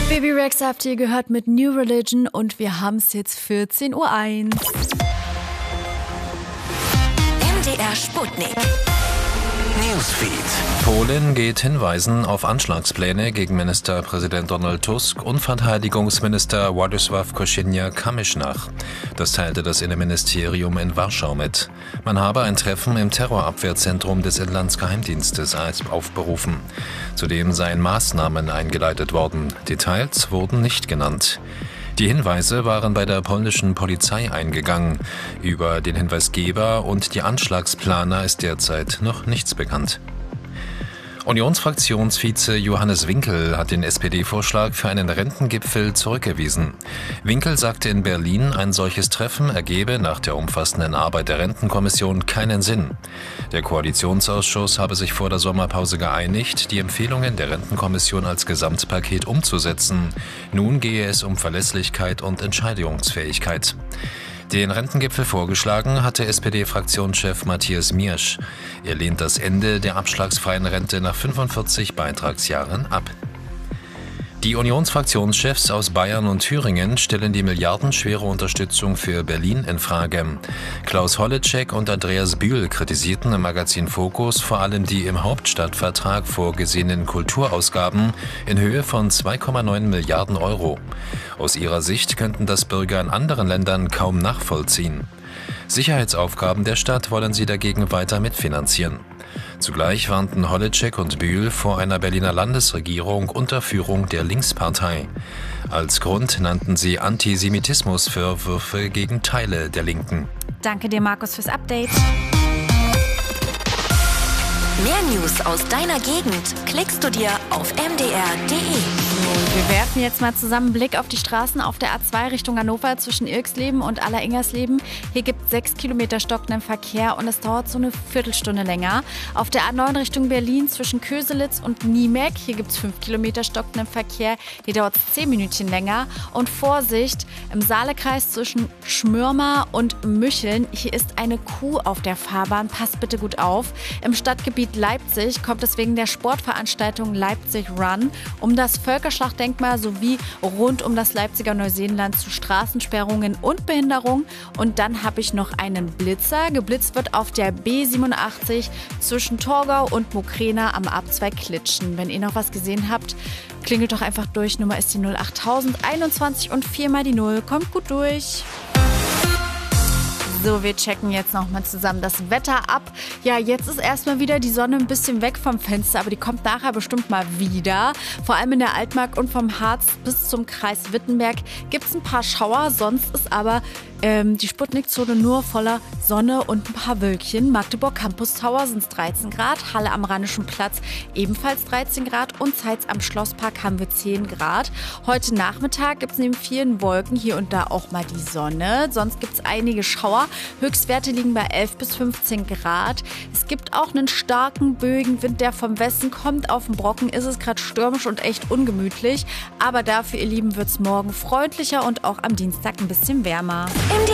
Baby Rex habt ihr gehört mit New Religion und wir haben es jetzt 14:01 Uhr. MDR Sputnik. Newsfeed. Polen geht Hinweisen auf Anschlagspläne gegen Ministerpräsident Donald Tusk und Verteidigungsminister Władysław Kosiniak-Kamysz nach. Das teilte das Innenministerium in Warschau mit. Man habe ein Treffen im Terrorabwehrzentrum des Inlandsgeheimdienstes aufberufen. Zudem seien Maßnahmen eingeleitet worden. Details wurden nicht genannt. Die Hinweise waren bei der polnischen Polizei eingegangen. Über den Hinweisgeber und die Anschlagsplaner ist derzeit noch nichts bekannt. Unionsfraktionsvize Johannes Winkel hat den SPD-Vorschlag für einen Rentengipfel zurückgewiesen. Winkel sagte in Berlin, ein solches Treffen ergebe nach der umfassenden Arbeit der Rentenkommission keinen Sinn. Der Koalitionsausschuss habe sich vor der Sommerpause geeinigt, die Empfehlungen der Rentenkommission als Gesamtpaket umzusetzen. Nun gehe es um Verlässlichkeit und Entscheidungsfähigkeit. Den Rentengipfel vorgeschlagen hatte SPD-Fraktionschef Matthias Miersch. Er lehnt das Ende der abschlagsfreien Rente nach 45 Beitragsjahren ab. Die Unionsfraktionschefs aus Bayern und Thüringen stellen die milliardenschwere Unterstützung für Berlin in Frage. Klaus Holleczek und Andreas Bühl kritisierten im Magazin Focus vor allem die im Hauptstadtvertrag vorgesehenen Kulturausgaben in Höhe von 2,9 Milliarden Euro. Aus ihrer Sicht könnten das Bürger in anderen Ländern kaum nachvollziehen. Sicherheitsaufgaben der Stadt wollen sie dagegen weiter mitfinanzieren. Zugleich warnten Holleczek und Bühl vor einer Berliner Landesregierung unter Führung der Linkspartei. Als Grund nannten sie Antisemitismusvorwürfe gegen Teile der Linken. Danke dir, Markus, fürs Update. Mehr News aus deiner Gegend klickst du dir auf mdr.de. Wir werfen jetzt mal zusammen einen Blick auf die Straßen auf der A2 Richtung Hannover zwischen Irksleben und Alleringers-Leben. Hier gibt es 6 Kilometer stockenden Verkehr und es dauert so eine Viertelstunde länger. Auf der A9 Richtung Berlin zwischen Köselitz und Niemek. Hier gibt es 5 Kilometer stockenden Verkehr. Hier dauert es 10 Minütchen länger. Und Vorsicht, im Saalekreis zwischen Schmürmer und Mücheln. Hier ist eine Kuh auf der Fahrbahn. Passt bitte gut auf. Im Stadtgebiet Leipzig kommt es wegen der Sportveranstaltung Leipzig Run um das Völkerschlachtdenkmal sowie rund um das Leipziger Neuseeland zu Straßensperrungen und Behinderung. Und dann habe ich noch einen Blitzer. Geblitzt wird auf der B87 zwischen Torgau und Mokrena am A2 Klitschen. Wenn ihr noch was gesehen habt, klingelt doch einfach durch. Nummer ist die 08000 21 und 4 mal die 0. Kommt gut durch. So, wir checken jetzt nochmal zusammen das Wetter ab. Ja, jetzt ist erstmal wieder die Sonne ein bisschen weg vom Fenster, aber die kommt nachher bestimmt mal wieder. Vor allem in der Altmark und vom Harz bis zum Kreis Wittenberg gibt es ein paar Schauer. Sonst ist aber die Sputnik-Zone nur voller Sonne und ein paar Wölkchen. Magdeburg Campus Tower sind es 13 Grad, Halle am Rheinischen Platz ebenfalls 13 Grad und Zeitz am Schlosspark haben wir 10 Grad. Heute Nachmittag gibt es neben vielen Wolken hier und da auch mal die Sonne. Sonst gibt es einige Schauer. Höchstwerte liegen bei 11 bis 15 Grad. Es gibt auch einen starken Böenwind, der vom Westen kommt. Auf dem Brocken ist es gerade stürmisch und echt ungemütlich. Aber dafür, ihr Lieben, wird es morgen freundlicher und auch am Dienstag ein bisschen wärmer.